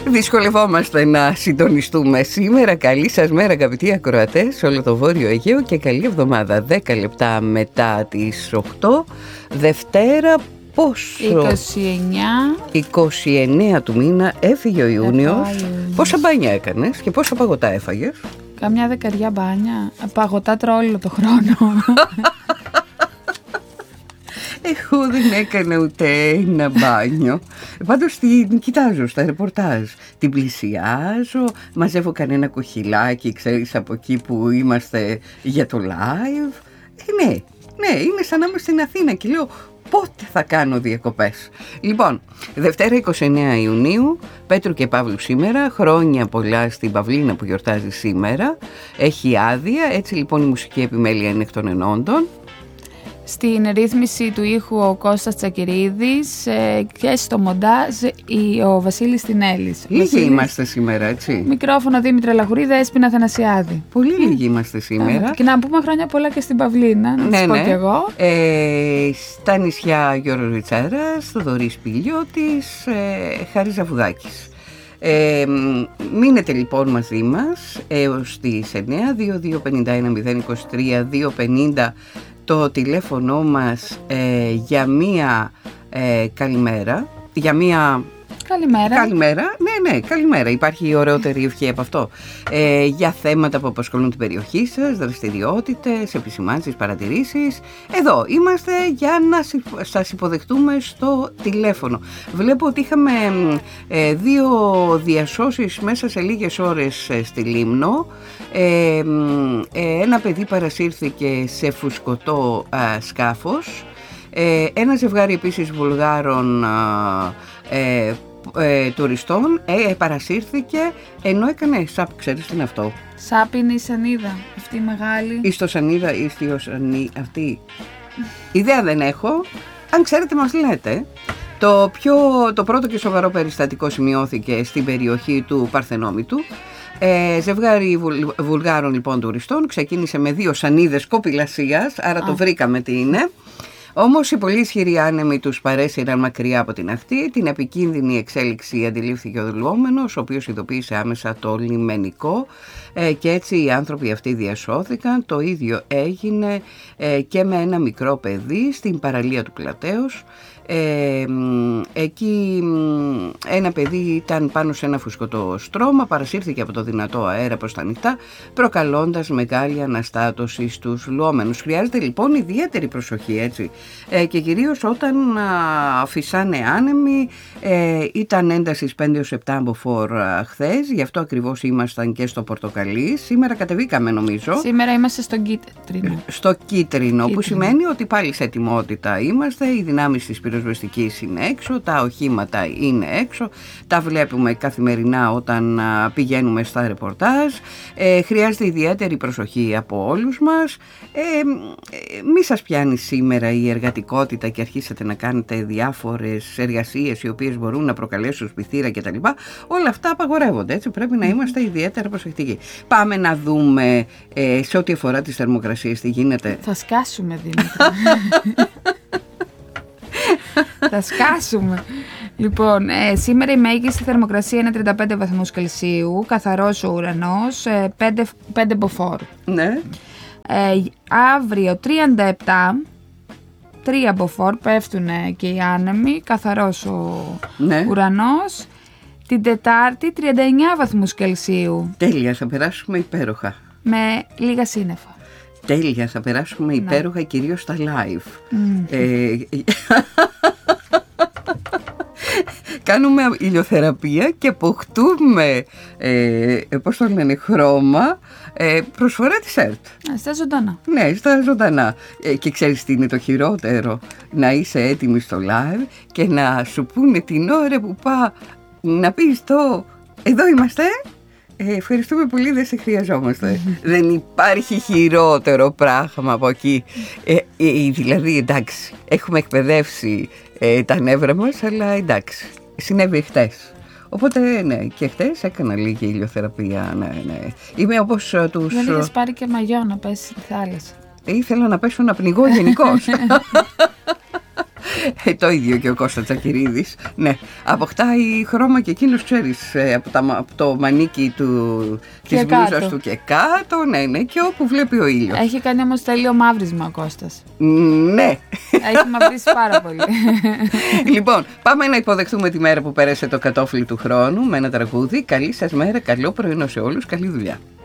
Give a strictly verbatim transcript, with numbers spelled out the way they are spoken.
Δυσκολευόμαστε να συντονιστούμε σήμερα. Καλή σας μέρα, αγαπητοί ακροατές, σε όλο το Βόρειο Αιγαίο, και καλή εβδομάδα. Δέκα λεπτά μετά τις οκτώ, Δευτέρα. Πόσο? είκοσι εννιά είκοσι εννιά του μήνα έφυγε ο Ιούνιος. Πόσα μπάνια έκανες και πόσα παγωτά έφαγες? Καμιά δεκαριά μπάνια. Παγωτά τρώω όλο το χρόνο. Εγώ δεν έκανα ούτε ένα μπάνιο. Πάντως την κοιτάζω στα ρεπορτάζ, την πλησιάζω, μαζεύω κανένα κοχυλάκι, ξέρεις, από εκεί που είμαστε για το live. Ε, ναι, ναι, είναι σαν να είμαι στην Αθήνα και λέω πότε θα κάνω διακοπές. Λοιπόν, Δευτέρα είκοσι εννέα Ιουνίου, Πέτρου και Παύλου σήμερα, χρόνια πολλά στην Παυλίνα που γιορτάζει σήμερα, έχει άδεια, έτσι λοιπόν η μουσική επιμέλεια είναι εκ των ενόντων. Στην ρύθμιση του ήχου ο Κώστας Τσακυρίδης και στο μοντάζ ο Βασίλης Τινέλης. Λίγοι Βασίλης... είμαστε σήμερα, έτσι. Μικρόφωνο Δήμητρα Λαγουρίδα, Έσπινα Θανασιάδη. Πολύ λίγοι είμαστε σήμερα. Και να πούμε χρόνια πολλά και στην Παυλίνα, να ναι, τις πω ναι. κι εγώ. Ε, στα νησιά Γιώργος Ριτσάρας, Θοδωρής Πηλιώτης, ε, Χάρης Ζαφουδάκης. Ε, μείνετε λοιπόν μαζί μας έως τις εννέα. Δύο δύο πενήντα ένα μηδέν είκοσι τρία δύο πενήντα το τηλέφωνο μας ε, για μία ε, καλημέρα, για μία... Καλημέρα. Καλημέρα, ναι, ναι, καλημέρα. Υπάρχει ωραιότερη ευχή από αυτό. Ε, για θέματα που απασχολούν την περιοχή σας, δραστηριότητες, επισημάνσεις, παρατηρήσεις. Εδώ είμαστε για να σας υποδεχτούμε στο τηλέφωνο. Βλέπω ότι είχαμε ε, δύο διασώσεις μέσα σε λίγες ώρες ε, στη Λίμνο. Ε, ε, ένα παιδί παρασύρθηκε σε φουσκωτό ε, σκάφος. Ε, ένα ζευγάρι επίσης Βουλγάρων ε, ε, τουριστών ε, παρασύρθηκε ενώ έκανε σαπ. Ξέρεις τι είναι αυτό? Σαπ είναι η σανίδα, αυτή η μεγάλη. Η στο σανίδα ή στη οσανή, αυτή. Ιδέα δεν έχω. Αν ξέρετε μας λέτε. Το, πιο, το πρώτο και σοβαρό περιστατικό σημειώθηκε στην περιοχή του Παρθενόμητου. Ε, ζευγάρι βουλ, Βουλγάρων λοιπόν τουριστών ξεκίνησε με δύο σανίδες κοπηλασίας, άρα Α. το βρήκαμε τι είναι. Όμως οι πολύ ισχυροί άνεμοι τους παρέσυραν μακριά από την ακτή. Την επικίνδυνη εξέλιξη αντιλήφθηκε ο δουλόμενος, ο οποίος ειδοποίησε άμεσα το λιμενικό ε, και έτσι οι άνθρωποι αυτοί διασώθηκαν. Το ίδιο έγινε ε, και με ένα μικρό παιδί στην παραλία του Πλατέως. Ε, εκεί ένα παιδί ήταν πάνω σε ένα φουσκωτό στρώμα, παρασύρθηκε από το δυνατό αέρα προς τα νυχτά, προκαλώντας μεγάλη αναστάτωση στους λουόμενους. Χρειάζεται λοιπόν ιδιαίτερη προσοχή, έτσι, ε, και κυρίως όταν α, φυσάνε άνεμοι. ε, ήταν έντασης πέντε έως επτά αμποφόρ χθες, γι' αυτό ακριβώς ήμασταν και στο Πορτοκαλί. Σήμερα κατεβήκαμε νομίζω. Σήμερα είμαστε στο κίτρινο. Στο κίτρινο, κίτρινο, που σημαίνει ότι πάλι σε ετοιμότητα είμαστε, οι δυνάμεις της πυροσβεστικής είναι έξω, τα οχήματα είναι έξω, τα βλέπουμε καθημερινά όταν α, πηγαίνουμε στα ρεπορτάζ. Ε, χρειάζεται ιδιαίτερη προσοχή από όλους μας. Ε, ε, μη σας πιάνει σήμερα η εργατικότητα και αρχίσετε να κάνετε διάφορες εργασίες οι οποίες μπορούν να προκαλέσουν σπιθήρα κτλ. Όλα αυτά απαγορεύονται, έτσι, πρέπει να είμαστε ιδιαίτερα προσεκτικοί. Πάμε να δούμε ε, σε ό,τι αφορά τις θερμοκρασίες τι γίνεται. Θα σκάσουμε, Δήμητρα. Θα σκάσουμε. Λοιπόν, ε, σήμερα η μέγιστη θερμοκρασία είναι τριάντα πέντε βαθμούς Κελσίου, καθαρός ο ουρανός, ε, πέντε μποφόρ. Ναι. Ε, αύριο τριάντα επτά, τρία μποφόρ, πέφτουν και οι άνεμοι, καθαρός ο ναι. ουρανός. Την Τετάρτη τριάντα εννιά βαθμούς Κελσίου. Τέλεια, θα περάσουμε υπέροχα. Με λίγα σύννεφα. Τέλεια, θα περάσουμε υπέροχα, ναι. Κυρίως στα live. Mm. Ε, κάνουμε ηλιοθεραπεία και αποκτούμε, ε, πώς το λένε, χρώμα, ε, προσφορά της ΕΡΤ. Στα ζωντανά. Ναι, στα ζωντανά. Ε, και ξέρεις τι είναι το χειρότερο? Να είσαι έτοιμη στο live και να σου πούνε την ώρα που πά να πεις το «Εδώ είμαστε». Ε, ευχαριστούμε πολύ, δεν σε χρειαζόμαστε. Δεν υπάρχει χειρότερο πράγμα από εκεί. Ε, ε, δηλαδή, εντάξει, έχουμε εκπαιδεύσει ε, τα νεύρα μας, αλλά εντάξει, συνέβη χτες. Οπότε, ναι, και χτες έκανα λίγη ηλιοθεραπεία. Ναι, ναι. Είμαι όπως uh, τους... Δεν είχες πάρει και μαγιό να πέσει στη θάλασσα? Ήθελα να πέσω να πνιγώ γενικώς. Ε, το ίδιο και ο Κώστας Τσακυρίδης. Ναι, αποκτάει χρώμα και εκείνος, ξέρεις, από, τα, από το μανίκι του, της μπλούζας του και κάτω. Ναι, ναι, και όπου βλέπει ο ήλιος. Έχει κάνει όμως τέλειο μαύρισμα ο Κώστας. Ναι. Έχει μαυρίσει πάρα πολύ. Λοιπόν, πάμε να υποδεχτούμε τη μέρα που πέρασε το κατόφλι του χρόνου με ένα τραγούδι. Καλή σας μέρα, καλό πρωινό σε όλους, καλή δουλειά.